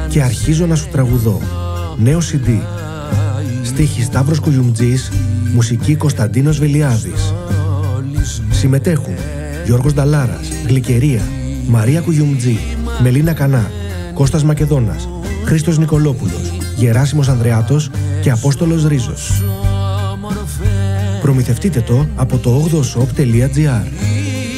και αρχίζω να σου τραγουδώ. Νέο CD. Στίχη Σταύρος Κουγιουμτζής, μουσική Κωνσταντίνος Βελιάδης. Συμμετέχουν Γιώργος Νταλάρας, Γλυκερία, Μαρία Κουγιουμτζή, Μελίνα Κανά, Κώστας Μακεδόνας, Χρήστος Νικολόπουλος, Γεράσιμος Ανδρεάτος και Απόστολος Ρίζος. Προμηθευτείτε το από το 8shop.gr.